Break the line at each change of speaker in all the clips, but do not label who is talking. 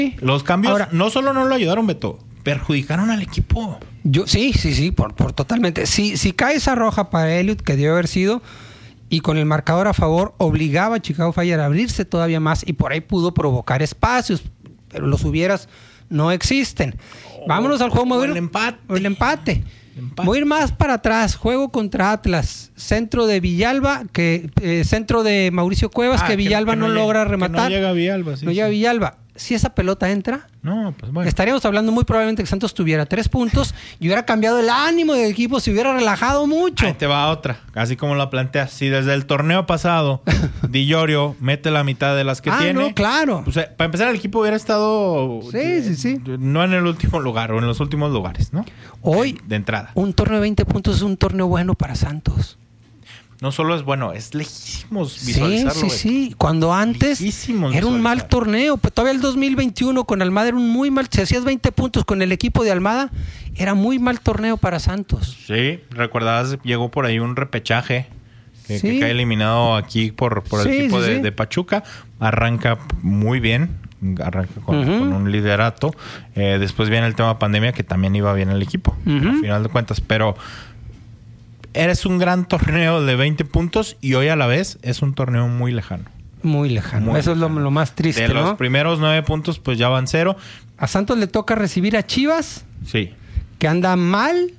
Los cambios
Ahora,
no solo no lo ayudaron, Beto, perjudicaron al equipo.
Sí, por totalmente. Si cae esa roja para Elliott, que debe haber sido, y con el marcador a favor, obligaba a Chicago Fire a abrirse todavía más y por ahí pudo provocar espacios, pero los hubieras no existen. Vámonos al juego moderno. El empate. Voy a ir más para atrás. Juego contra Atlas. Centro de Villalba, centro de Mauricio Cuevas, que Villalba no logra rematar.
Que no llega Villalba.
No llega Villalba. Si esa pelota entra,
no, pues bueno,
estaríamos hablando muy probablemente que Santos tuviera 3 puntos y hubiera cambiado el ánimo del equipo, se hubiera relajado mucho.
Ahí te va otra, así como la planteas. Si desde el torneo pasado Di-Llorio mete la mitad de las que tiene.
No, claro.
Pues, para empezar, el equipo hubiera estado
sí.
No en el último lugar o en los últimos lugares, ¿no?
Hoy,
de entrada.
Un torneo de 20 puntos es un torneo bueno para Santos.
No solo es bueno, es lejísimo visualizarlo.
Sí. Cuando antes era un mal torneo. Pues todavía el 2021 con Almada era un muy mal. Si hacías 20 puntos con el equipo de Almada, era muy mal torneo para Santos.
Sí, recuerdas, llegó por ahí un repechaje que cae eliminado aquí por el equipo de Pachuca. Arranca muy bien. Arranca con un liderato. Después viene el tema pandemia, que también iba bien el equipo, al final de cuentas. Pero eres un gran torneo de 20 puntos y hoy a la vez es un torneo muy lejano.
Muy lejano. Eso lejano. Es lo más triste,
de los primeros 9 puntos, pues ya van 0.
A Santos le toca recibir a Chivas.
Sí.
Que anda mal.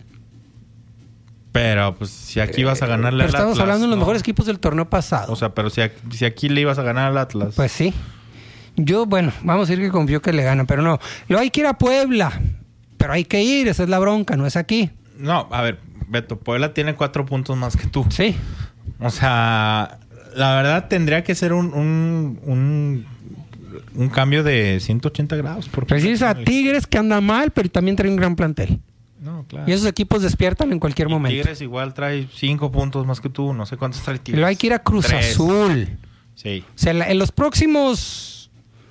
Pero pues si aquí vas a ganarle al Atlas.
Estamos hablando de los mejores equipos del torneo pasado.
O sea, pero si aquí le ibas a ganar al Atlas.
Pues sí. Vamos a ir que confío que le ganan, pero no. Luego hay que ir a Puebla. Pero hay que ir, esa es la bronca, no es aquí.
No, a ver, Beto, Puebla tiene 4 puntos más que tú.
Sí.
O sea, la verdad tendría que ser un cambio de 180 grados.
Precisa a Tigres, que anda mal, pero también trae un gran plantel.
No, claro.
Y esos equipos despiertan en cualquier momento.
Tigres igual trae 5 puntos más que tú. No sé cuántos trae Tigres.
Pero hay que ir a Cruz 3. Azul.
Sí.
O sea, en los próximos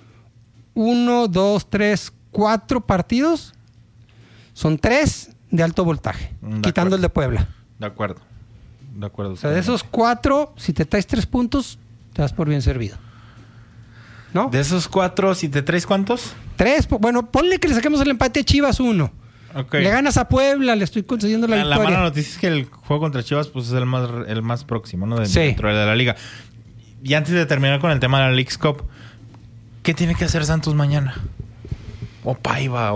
1, 2, 3, 4 partidos son 3 de alto voltaje, quitando el de Puebla.
De acuerdo.
O sea, de esos 4, si te traes 3 puntos, te das por bien servido. ¿No?
De esos 4, si te traes ¿cuántos?
3. Bueno, ponle que le saquemos el empate a Chivas 1.
Okay.
Le ganas a Puebla, le estoy concediendo la victoria.
La mala noticia es que el juego contra Chivas pues es el más próximo, ¿no? Dentro de la liga. Y antes de terminar con el tema de la Leagues Cup, ¿qué tiene que hacer Santos mañana? O Paiva,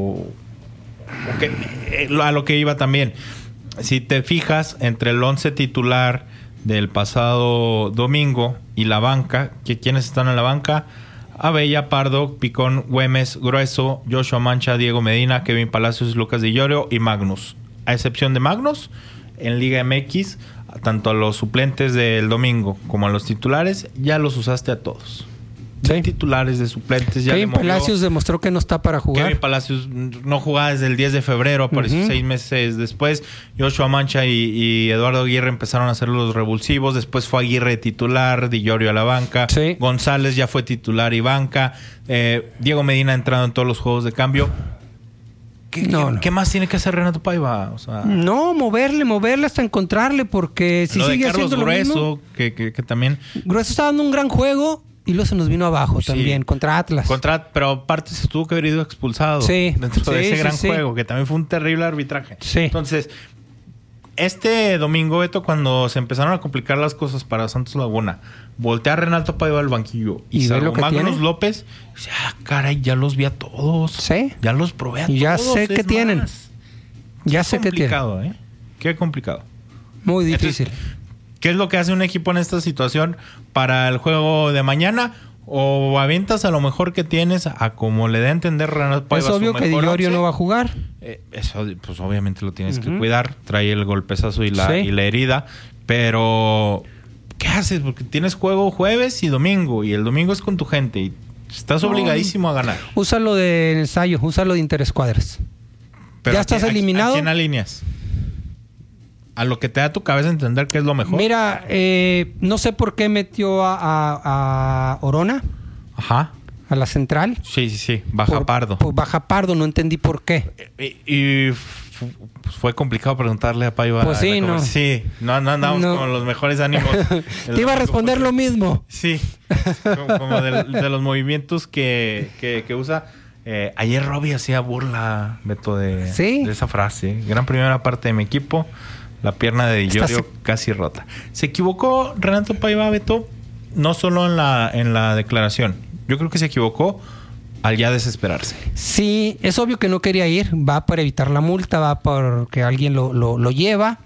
a lo que iba también. Si te fijas, entre el 11 titular del pasado domingo y la banca, ¿quiénes están en la banca? Abella, Pardo, Picón, Güemes, Grueso, Joshua Mancha, Diego Medina, Kevin Palacios, Lucas Di-Llorio y Magnus. A excepción de Magnus, en Liga MX, tanto a los suplentes del domingo como a los titulares, ya los usaste a todos. De titulares, de suplentes.
Kevin Palacios demostró que no está para jugar.
Kevin Palacios no jugaba desde el 10 de febrero, apareció 6 meses después. Joshua Mancha y Eduardo Aguirre empezaron a hacer los revulsivos. Después fue Aguirre titular, Di-Llorio a la banca. Sí. González ya fue titular y banca. Diego Medina ha entrado en todos los juegos de cambio. ¿Qué más tiene que hacer Renato Paiva? O sea,
no, moverle hasta encontrarle, porque si sigue haciendo lo mismo.
Que también...
Grueso está dando un gran juego. Y luego se nos vino abajo también, contra Atlas.
Pero aparte se tuvo que haber ido expulsado dentro de ese gran juego, que también fue un terrible arbitraje.
Sí.
Entonces, este domingo, Beto, cuando se empezaron a complicar las cosas para Santos Laguna, voltea a Renato Paiva al banquillo y salvo Magnus López, dice, caray, ya los vi a todos.
Sí.
Ya los probé a
y ya
todos.
sé que tienen. Ya sé que tienen.
Qué complicado, ¿eh? Qué complicado.
Muy difícil.
Entonces, ¿qué es lo que hace un equipo en esta situación para el juego de mañana? O avientas a lo mejor que tienes a como le dé a entender Renato Paiva.
Es obvio que Di-Llorio no va a jugar.
Eso, pues obviamente lo tienes que cuidar. Trae el golpezazo y la herida. Pero, ¿qué haces? Porque tienes juego jueves y domingo. Y el domingo es con tu gente. Y estás obligadísimo a ganar.
Úsalo de ensayo. Úsalo de interescuadras. Ya estás eliminado.
¿A quién alineas? A lo que te da tu cabeza entender qué es lo mejor.
Mira, no sé por qué metió a Orona.
Ajá.
A la central.
Sí. Baja Pardo.
Baja Pardo, no entendí por qué.
Y fue complicado preguntarle a Paiva.
Pues sí, ¿no?
Sí, no andamos con los mejores ánimos.
Te iba a responder lo mismo.
Sí, como de los movimientos que usa. Ayer Robbie hacía burla, Beto, de esa frase. Gran primera parte de mi equipo, la pierna de Di Giorgio casi rota. Se equivocó Renato Paiva, Beto, no solo en la declaración. Yo creo que se equivocó al ya desesperarse. Sí,
es obvio que no quería ir. Va para evitar la multa, va porque alguien lo lleva.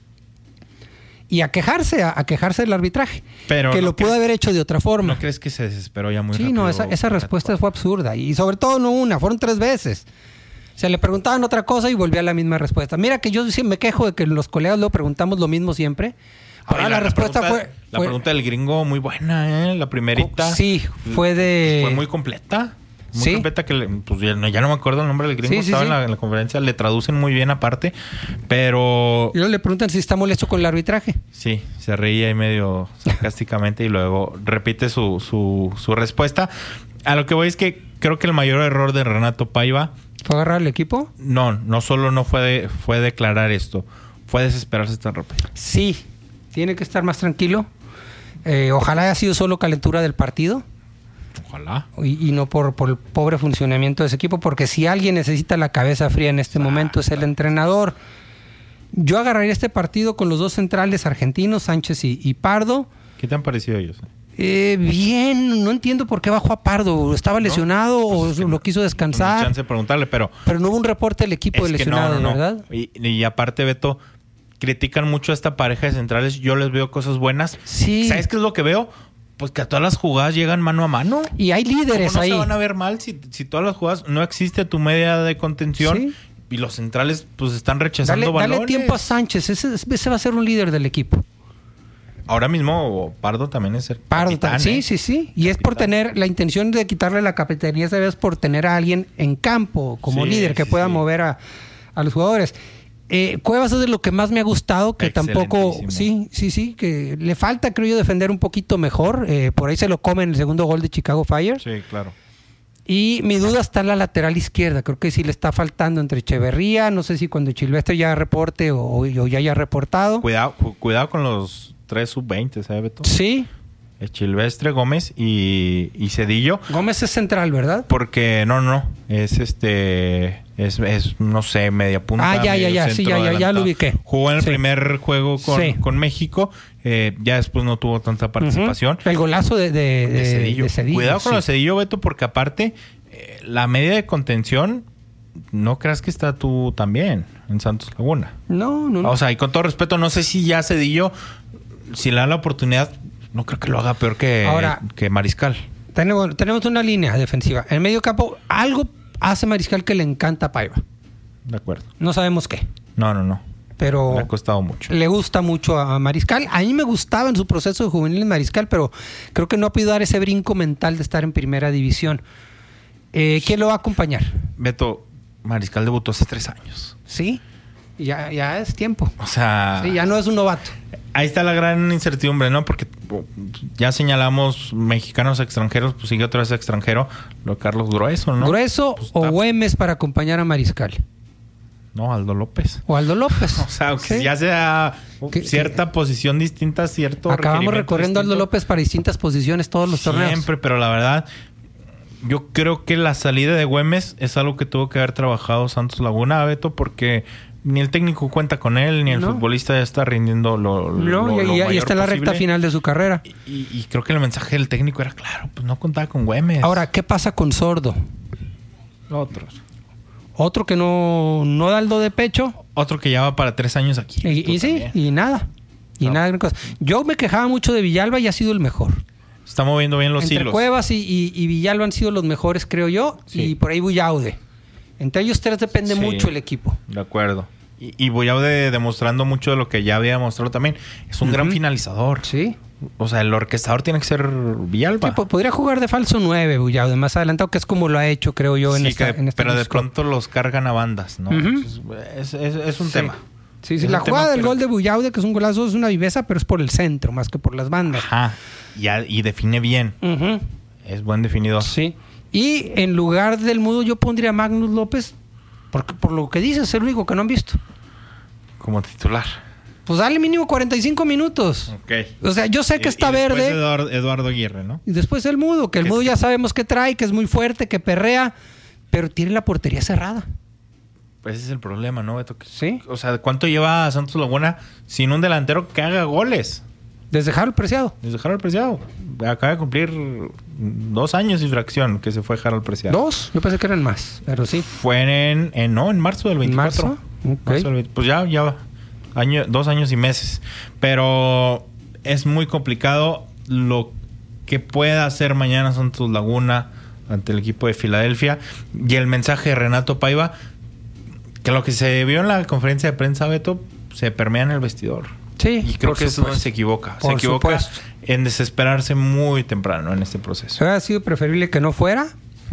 Y a quejarse del arbitraje. Pero que lo pudo haber hecho de otra forma.
¿No crees que se desesperó ya muy rápido?
Sí, no, esa respuesta fue absurda. Y sobre todo no una, fueron 3 veces. Se le preguntaban otra cosa y volvía a la misma respuesta. Mira que yo sí me quejo de que los colegas luego preguntamos lo mismo siempre. Ahora la respuesta fue...
La pregunta del gringo muy buena, la primerita.
Sí, fue
muy completa. Muy completa que pues ya no me acuerdo el nombre del gringo, estaba en la conferencia, le traducen muy bien aparte, pero...
Y luego le preguntan si está molesto con el arbitraje.
Sí, se reía ahí medio sarcásticamente y luego repite su respuesta. A lo que voy es que creo que el mayor error de Renato Paiva...
¿Fue agarrar al equipo?
No solo no fue declarar esto, fue desesperarse tan rápido.
Sí, tiene que estar más tranquilo. Ojalá haya sido solo calentura del partido.
Ojalá.
Y no por el pobre funcionamiento de ese equipo, porque si alguien necesita la cabeza fría en este momento es el entrenador. Yo agarraría este partido con los 2 centrales argentinos, Sánchez y Pardo.
¿Qué te han parecido ellos?
Bien, no entiendo por qué bajó a Pardo. ¿Estaba lesionado o lo quiso descansar?
No chance de preguntarle, pero
no hubo un reporte del equipo de lesionados, no. ¿Verdad?
Y aparte, Beto, critican mucho a esta pareja de centrales. Yo les veo cosas buenas.
Sí.
¿Sabes qué es lo que veo? Pues que a todas las jugadas llegan mano a mano.
Y hay líderes ahí.
No se van a ver mal si todas las jugadas no existe tu media de contención. ¿Sí? Y los centrales pues están rechazando balones.
Dale tiempo a Sánchez. Ese va a ser un líder del equipo.
Ahora mismo Pardo también es el capitán.
Sí. Y capitán. Es por tener la intención de quitarle la capitanía, esa vez por tener a alguien en campo como líder que pueda mover a los jugadores. Cuevas es de lo que más me ha gustado, que tampoco, sí, que le falta, creo yo, defender un poquito mejor. Por ahí se lo come en el segundo gol de Chicago Fire.
Sí, claro.
Y mi duda está en la lateral izquierda. Creo que sí le está faltando entre Echeverría, no sé si cuando Silvestre ya reporte o ya haya reportado.
Cuidado con los 3 sub-20, ¿sabes, Beto?
Sí.
Silvestre, Gómez y Cedillo.
Gómez es central, ¿verdad?
Porque no es no sé, media punta.
Ya lo ubiqué.
Jugó en el primer juego con México, ya después no tuvo tanta participación.
El golazo de Cedillo.
Cuidado con los Cedillo, Beto, porque aparte la media de contención no creas que está tú también en Santos Laguna.
No.
O sea, y con todo respeto, no sé si ya Cedillo, si le dan la oportunidad, no creo que lo haga peor que Mariscal.
Tenemos una línea defensiva. En el medio campo, algo hace Mariscal que le encanta a Paiva.
De acuerdo.
No sabemos qué.
No.
Pero
le ha costado mucho.
Le gusta mucho a Mariscal. A mí me gustaba en su proceso de juvenil Mariscal, pero creo que no ha podido dar ese brinco mental de estar en primera división. ¿Quién lo va a acompañar?
Beto, Mariscal debutó hace 3 años.
Sí, ya es tiempo.
O sea...
Sí, ya no es un novato.
Ahí está la gran incertidumbre, ¿no? Porque ya señalamos mexicanos extranjeros, pues sigue otra vez extranjero, lo de Carlos Grueso, ¿no?
¿Grueso pues o Güemes para acompañar a Mariscal?
No, Aldo López.
O Aldo López.
O sea, aunque ya sea cierta posición distinta, cierto...
Acabamos recorriendo a Aldo López para distintas posiciones todos los torneos.
Siempre, pero la verdad, yo creo que la salida de Güemes es algo que tuvo que haber trabajado Santos Laguna, Beto, porque... Ni el técnico cuenta con él, ni el futbolista ya está rindiendo
y está en la recta final de su carrera.
Y creo que el mensaje del técnico era claro, pues no contaba con Güemes.
Ahora, ¿qué pasa con Sordo? Otro que no da el do de pecho.
Otro que ya va para 3 años aquí.
Y nada. Yo me quejaba mucho de Villalba y ha sido el mejor.
Está moviendo bien los hilos.
Cuevas y Villalba han sido los mejores, creo yo. Sí. Y por ahí Buyaude. Entre ellos 3 depende mucho el equipo.
De acuerdo. Y Buyaude demostrando mucho de lo que ya había demostrado también. Es un gran finalizador.
Sí.
O sea, el orquestador tiene que ser Villalba.
Sí, podría jugar de falso 9 Buyaude más adelantado, que es como lo ha hecho, creo yo, en esta
pero de pronto los cargan a bandas, ¿no? Es un tema.
Sí, la jugada del gol de Buyaude, que es un golazo, es una viveza, pero es por el centro, más que por las bandas.
Ajá. Y define bien. Es buen definidor.
Sí. Y en lugar del Mudo yo pondría a Magnus López Porque por lo que dices, es el único que no han visto.
Como titular.
Pues dale mínimo 45 minutos.
Ok.
O sea, yo sé que está
después
verde.
Eduardo Aguirre, ¿no?
Y después el Mudo, que el Mudo ya sabemos que trae, que es muy fuerte, que perrea, pero tiene la portería cerrada.
Pues ese es el problema, ¿no, Beto?
Sí.
O sea, ¿cuánto lleva Santos Laguna sin un delantero que haga goles?
Desde Harold Preciado.
Desde Harold Preciado. Acaba de cumplir 2 años y fracción que se fue Harold Preciado.
2, yo pensé que eran más, pero sí.
Fue en marzo del 24.
¿En marzo? Ok.
Marzo del 20, pues ya 2 años y meses. Pero es muy complicado lo que pueda hacer mañana Santos Laguna ante el equipo de Filadelfia. Y el mensaje de Renato Paiva, que lo que se vio en la conferencia de prensa, Beto, se permea en el vestidor.
Sí,
y creo que es donde se equivoca. Se equivoca en desesperarse muy temprano en este proceso.
Hubiera sido preferible que no fuera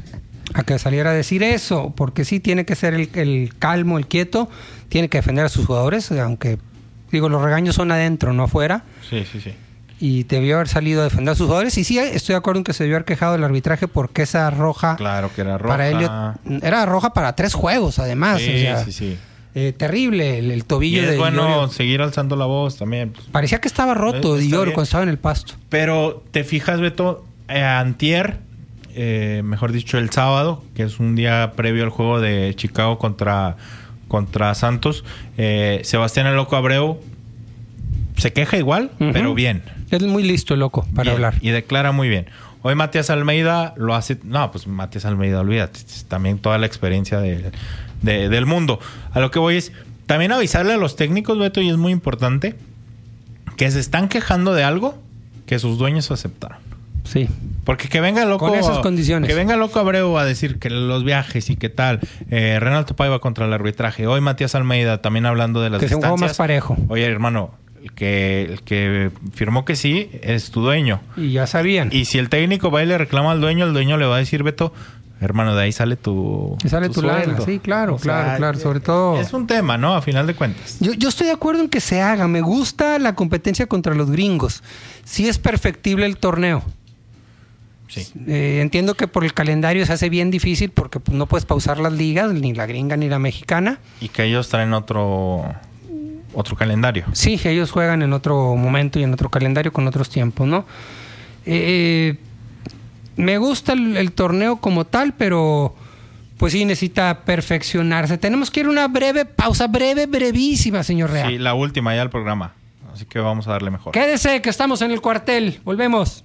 a que saliera a decir eso, porque sí tiene que ser el calmo, el quieto, tiene que defender a sus jugadores, aunque, digo, los regaños son adentro, no afuera.
Sí.
Y debió haber salido a defender a sus jugadores. Y sí, estoy de acuerdo en que se debió haber quejado del arbitraje porque esa roja...
Claro que era roja.
Para Elliot, era roja para 3 juegos, además.
Sí,
o sea,
sí.
Terrible el tobillo
y es
de
bueno
Iorio.
Seguir alzando la voz también.
Parecía que estaba roto de Iorio cuando estaba en el pasto.
Pero te fijas, Beto, antier, mejor dicho, el sábado, que es un día previo al juego de Chicago contra Santos, Sebastián el Loco Abreu se queja igual, pero bien.
Es muy listo el Loco para hablar.
Y declara muy bien. Hoy Matías Almeida lo hace... No, pues Matías Almeida, olvídate. También toda la experiencia del mundo. A lo que voy es... También avisarle a los técnicos, Beto, y es muy importante, que se están quejando de algo que sus dueños aceptaron.
Sí.
Porque que venga Loco...
Con esas condiciones.
Que venga Loco Abreu a decir que los viajes y qué tal. Renato Paiva contra el arbitraje. Hoy Matías Almeida también hablando de las distancias.
Que sea un juego más parejo.
Oye, hermano... El que firmó que sí es tu dueño.
Y ya sabían.
Y si el técnico va y le reclama al dueño, el dueño le va a decir, Beto, hermano, de ahí sale tu
lana. Sí, claro. Sobre todo...
Es un tema, ¿no? A final de cuentas.
Yo estoy de acuerdo en que se haga. Me gusta la competencia contra los gringos. Sí es perfectible el torneo.
Sí.
Entiendo que por el calendario se hace bien difícil porque pues, no puedes pausar las ligas, ni la gringa ni la mexicana.
Y que ellos traen otro calendario.
Sí, ellos juegan en otro momento y en otro calendario con otros tiempos, ¿no? Me gusta el torneo como tal, pero pues sí necesita perfeccionarse. Tenemos que ir a una breve pausa, brevísima, señor Rea.
Sí, la última ya del programa. Así que vamos a darle mejor.
Quédese, que estamos en el cuartel. Volvemos.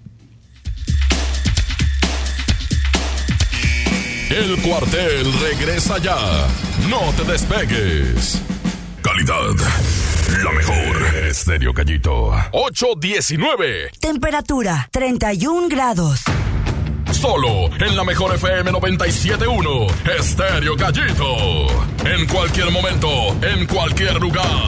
El cuartel regresa ya. No te despegues. Calidad, la mejor. Estéreo Gallito 819.
Temperatura 31 grados.
Solo en la mejor FM 97.1. Estéreo Gallito. En cualquier momento, en cualquier lugar.